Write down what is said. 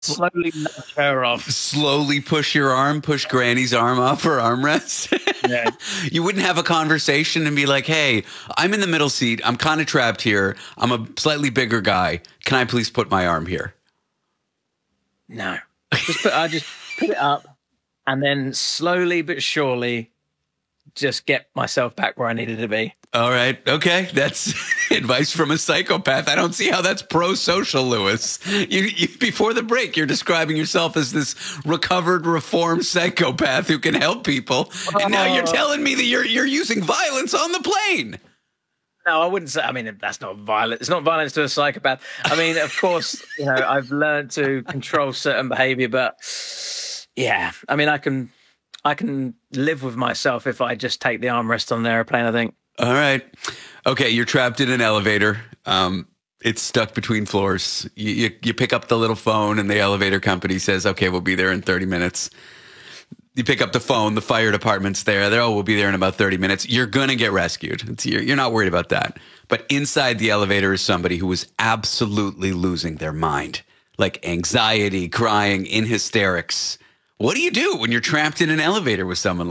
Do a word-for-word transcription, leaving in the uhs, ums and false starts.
slowly nudge her off. Slowly push your arm, push Granny's arm off her armrest. Yeah. You wouldn't have a conversation and be like, hey, I'm in the middle seat. I'm kind of trapped here. I'm a slightly bigger guy. Can I please put my arm here? No. Just put, I just put it up and then slowly but surely just get myself back where I needed to be. All right. Okay. That's advice from a psychopath. I don't see how that's pro-social, Lewis. You, you, before the break, you're describing yourself as this recovered, reformed psychopath who can help people. And now you're telling me that you're you're using violence on the plane. No, I wouldn't say. I mean, that's not violence. It's not violence to a psychopath. I mean, of course, you know, I've learned to control certain behavior, but yeah, I mean, I can, I can live with myself if I just take the armrest on the airplane, I think. All right. Okay, you're trapped in an elevator. Um, it's stuck between floors. You, you, you pick up the little phone and the elevator company says, okay, we'll be there in thirty minutes. You pick up the phone, the fire department's there. They're, oh, we'll be there in about thirty minutes. You're going to get rescued. It's, you're, you're not worried about that. But inside the elevator is somebody who is absolutely losing their mind, like anxiety, crying, in hysterics. What do you do when you're trapped in an elevator with someone